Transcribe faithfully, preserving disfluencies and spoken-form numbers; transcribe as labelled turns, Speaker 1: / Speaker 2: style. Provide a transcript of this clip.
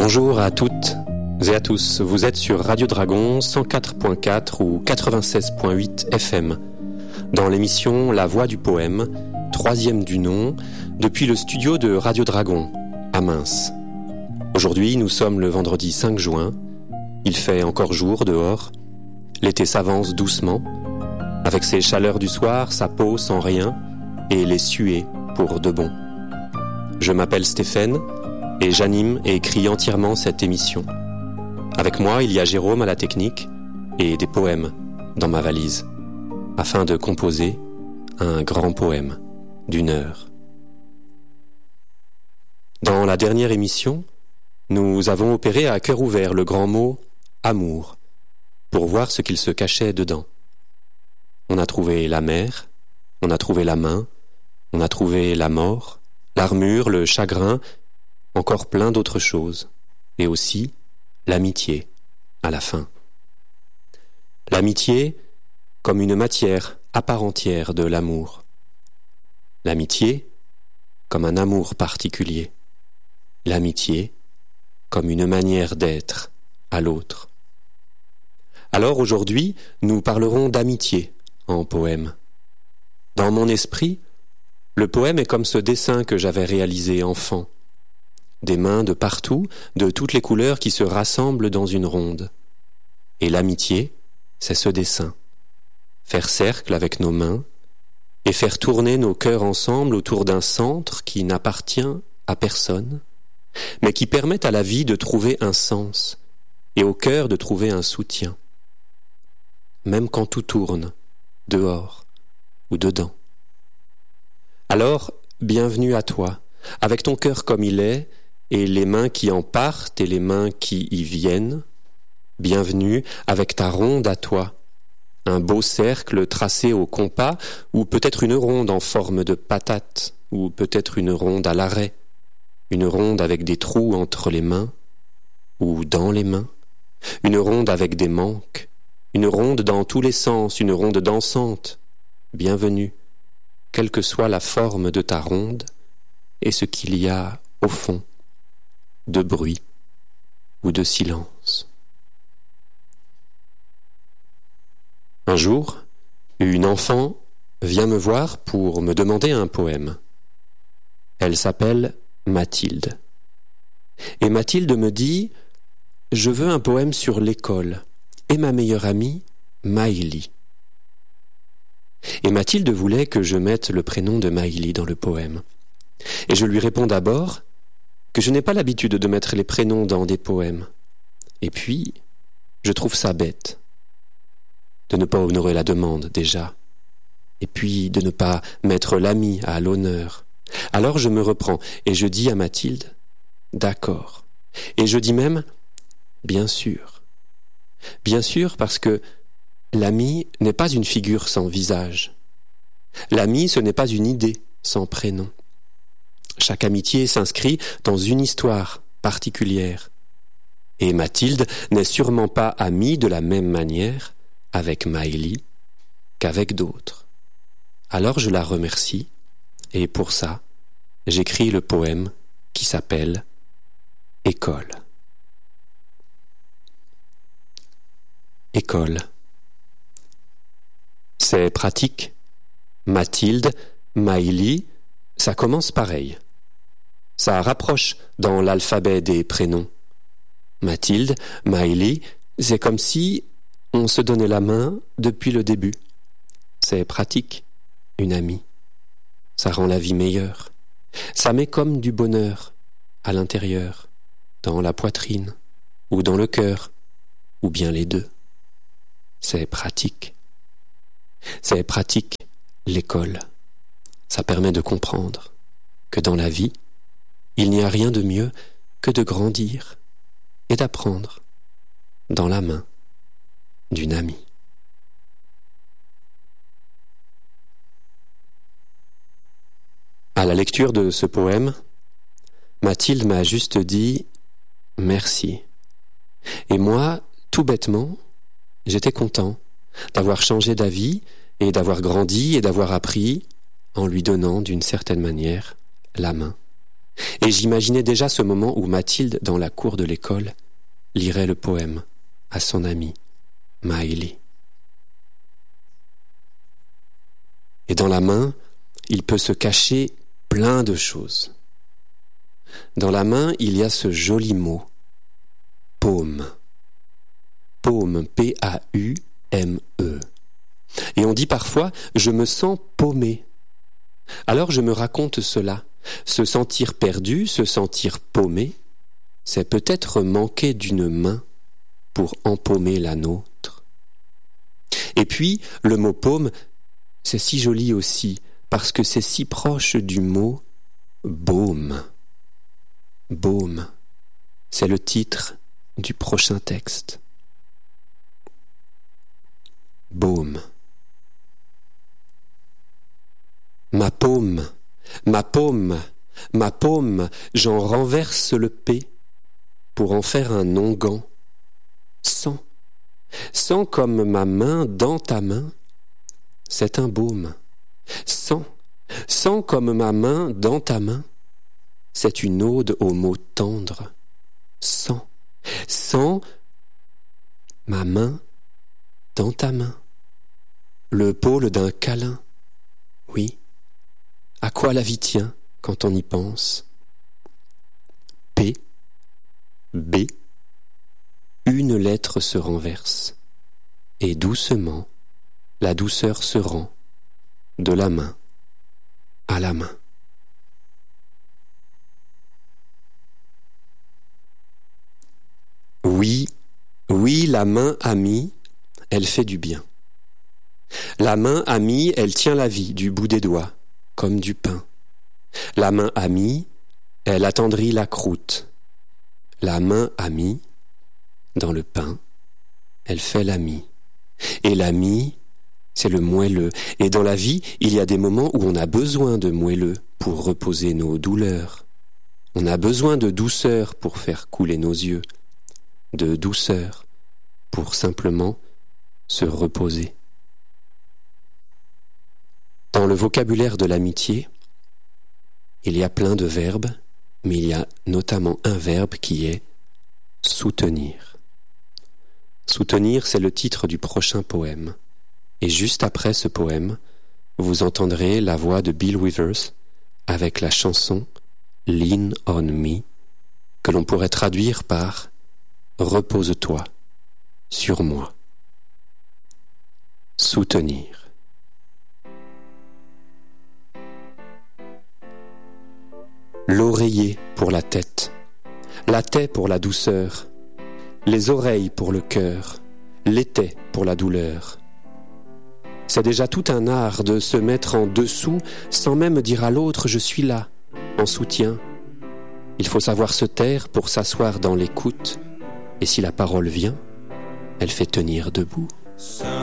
Speaker 1: Bonjour à toutes et à tous, vous êtes sur Radio Dragon cent quatre point quatre ou quatre-vingt-seize point huit F M, dans l'émission La Voix du Poème, troisième du nom, depuis le studio de Radio Dragon, à Mainz. Aujourd'hui, nous sommes le vendredi cinq juin, il fait encore jour dehors, l'été s'avance doucement, avec ses chaleurs du soir, sa peau sans rien, et les suées pour de bon. Je m'appelle Stéphane, et j'anime et écris entièrement cette émission. Avec moi, il y a Jérôme à la technique et des poèmes dans ma valise, afin de composer un grand poème d'une heure. Dans la dernière émission, nous avons opéré à cœur ouvert le grand mot « amour » pour voir ce qu'il se cachait dedans. On a trouvé la mer, on a trouvé la main, on a trouvé la mort, l'armure, le chagrin, encore plein d'autres choses, et aussi l'amitié, à la fin. L'amitié comme une matière à part entière de l'amour. L'amitié comme un amour particulier. L'amitié comme une manière d'être à l'autre. Alors aujourd'hui, nous parlerons d'amitié en poème. Dans mon esprit, le poème est comme ce dessin que j'avais réalisé enfant. Des mains de partout, de toutes les couleurs qui se rassemblent dans une ronde. Et l'amitié, c'est ce dessin. Faire cercle avec nos mains et faire tourner nos cœurs ensemble autour d'un centre qui n'appartient à personne, mais qui permet à la vie de trouver un sens et au cœur de trouver un soutien. Même quand tout tourne, dehors ou dedans. Alors, bienvenue à toi, avec ton cœur comme il est, et les mains qui en partent et les mains qui y viennent. Bienvenue avec ta ronde à toi, un beau cercle tracé au compas, ou peut-être une ronde en forme de patate, ou peut-être une ronde à l'arrêt, une ronde avec des trous entre les mains, ou dans les mains, une ronde avec des manques, une ronde dans tous les sens, une ronde dansante. Bienvenue, quelle que soit la forme de ta ronde, et ce qu'il y a au fond, de bruit ou de silence. Un jour, une enfant vient me voir pour me demander un poème. Elle s'appelle Mathilde. Et Mathilde me dit « Je veux un poème sur l'école et ma meilleure amie, Maëlie. » Et Mathilde voulait que je mette le prénom de Maëlie dans le poème. Et je lui réponds d'abord que je n'ai pas l'habitude de mettre les prénoms dans des poèmes. Et puis, je trouve ça bête de ne pas honorer la demande déjà. Et puis, de ne pas mettre l'ami à l'honneur. Alors je me reprends et je dis à Mathilde « D'accord ». Et je dis même « Bien sûr ». Bien sûr parce que l'ami n'est pas une figure sans visage. L'ami, ce n'est pas une idée sans prénom. Chaque amitié s'inscrit dans une histoire particulière. Et Mathilde n'est sûrement pas amie de la même manière avec Maëlie qu'avec d'autres. Alors je la remercie, et pour ça, j'écris le poème qui s'appelle « École ». École. C'est pratique. Mathilde, Maëlie, ça commence pareil. Ça rapproche dans l'alphabet des prénoms. Mathilde, Maëlie, c'est comme si on se donnait la main depuis le début. C'est pratique, une amie. Ça rend la vie meilleure. Ça met comme du bonheur à l'intérieur, dans la poitrine, ou dans le cœur, ou bien les deux. C'est pratique. C'est pratique, l'école. Ça permet de comprendre que dans la vie, il n'y a rien de mieux que de grandir et d'apprendre dans la main d'une amie. À la lecture de ce poème, Mathilde m'a juste dit « merci ». Et moi, tout bêtement, j'étais content d'avoir changé d'avis et d'avoir grandi et d'avoir appris en lui donnant d'une certaine manière la main Et j'imaginais déjà ce moment où Mathilde, dans la cour de l'école, lirait le poème à son amie, Maëlie. Et dans la main, il peut se cacher plein de choses. Dans la main, il y a ce joli mot, paume. Paume, P A U M E. Et on dit parfois, je me sens paumé. Alors je me raconte cela. Se sentir perdu, se sentir paumé, c'est peut-être manquer d'une main pour empaumer la nôtre. Et puis, le mot paume, c'est si joli aussi, parce que c'est si proche du mot baume. Baume, c'est le titre du prochain texte. Baume. Ma paume, ma paume, ma paume, j'en renverse le P pour en faire un onguent. Sang, sang comme ma main dans ta main, c'est un baume. Sang, sang comme ma main dans ta main, c'est une ode aux mots tendres. Sang, sang, ma main dans ta main, le pôle d'un câlin, oui. À quoi la vie tient quand on y pense? P, B, une lettre se renverse, et doucement, la douceur se rend de la main à la main. Oui, oui, la main amie, elle fait du bien. La main amie, elle tient la vie du bout des doigts, comme du pain. La main amie, elle attendrit la croûte. La main amie, dans le pain, elle fait l'ami. Et l'ami, c'est le moelleux. Et dans la vie, il y a des moments où on a besoin de moelleux pour reposer nos douleurs. On a besoin de douceur pour faire couler nos yeux, de douceur pour simplement se reposer. Dans le vocabulaire de l'amitié, il y a plein de verbes, mais il y a notamment un verbe qui est soutenir. Soutenir, c'est le titre du prochain poème. Et juste après ce poème, vous entendrez la voix de Bill Withers avec la chanson Lean on Me, que l'on pourrait traduire par Repose-toi sur moi. Soutenir. L'oreiller pour la tête, la tête pour la douceur, les oreilles pour le cœur, l'étai pour la douleur. C'est déjà tout un art de se mettre en dessous sans même dire à l'autre « je suis là », en soutien. Il faut savoir se taire pour s'asseoir dans l'écoute, et si la parole vient, elle fait tenir debout.